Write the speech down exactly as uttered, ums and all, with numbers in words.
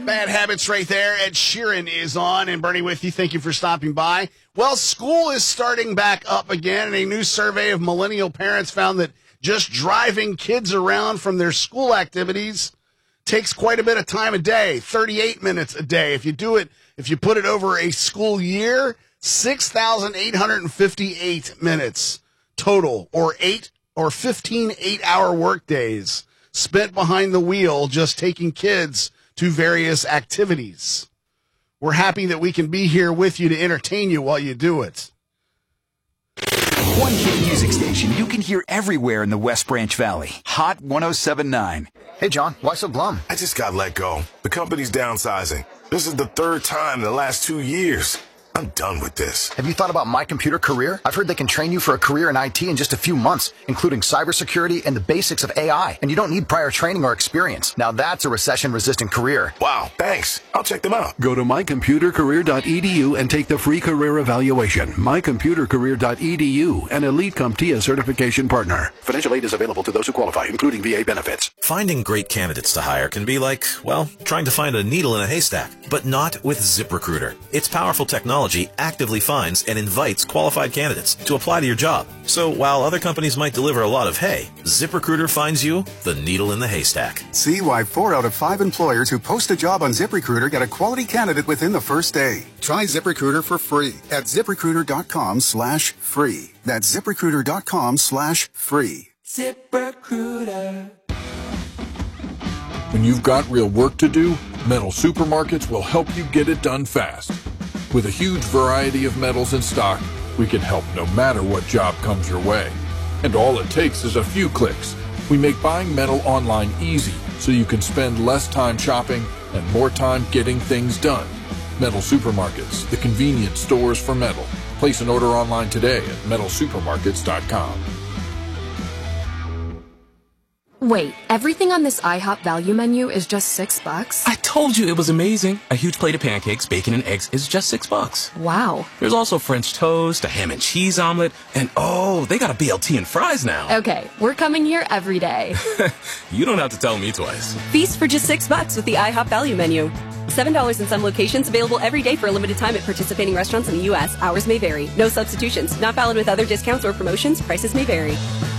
Bad Habits right there. Ed Sheeran is on, and Bernie with you. Thank you for stopping by. Well, school is starting back up again, and a new survey of millennial parents found that just driving kids around from their school activities takes quite a bit of time a day, thirty-eight minutes a day. If you do it, if you put it over a school year, six thousand eight hundred fifty-eight minutes total, or eight or fifteen eight-hour work days spent behind the wheel just taking kids to various activities. We're happy that we can be here with you to entertain you while you do it. One hit music station you can hear everywhere in the West Branch Valley. Hot one oh seven point nine. Hey, John, why so glum? I just got let go. The company's downsizing. This is the third time in the last two years. I'm done with this. Have you thought about My Computer Career? I've heard they can train you for a career in I T in just a few months, including cybersecurity and the basics of A I. And you don't need prior training or experience. Now that's a recession-resistant career. Wow, thanks. I'll check them out. Go to my computer career dot e d u and take the free career evaluation. my computer career dot e d u, an Elite CompTIA certification partner. Financial aid is available to those who qualify, including V A benefits. Finding great candidates to hire can be like, well, trying to find a needle in a haystack, but not with ZipRecruiter. Its powerful technology actively finds and invites qualified candidates to apply to your job. So while other companies might deliver a lot of hay, ZipRecruiter finds you the needle in the haystack. See why four out of five employers who post a job on ZipRecruiter get a quality candidate within the first day. Try ZipRecruiter for free at ZipRecruiter.com slash free. That's ZipRecruiter.com slash free. ZipRecruiter. When you've got real work to do, Metal Supermarkets will help you get it done fast. With a huge variety of metals in stock, we can help no matter what job comes your way. And all it takes is a few clicks. We make buying metal online easy, so you can spend less time shopping and more time getting things done. Metal Supermarkets, the convenience stores for metal. Place an order online today at metal supermarkets dot com. Wait, everything on this IHOP value menu is just six bucks? I told you it was amazing. A huge plate of pancakes, bacon, and eggs is just six bucks. Wow. There's also French toast, a ham and cheese omelet, and oh, they got a B L T and fries now. Okay, we're coming here every day. You don't have to tell me twice. Feast for just six bucks with the IHOP value menu. seven dollars in some locations, available every day for a limited time at participating restaurants in the U S. Hours may vary. No substitutions. Not valid with other discounts or promotions. Prices may vary.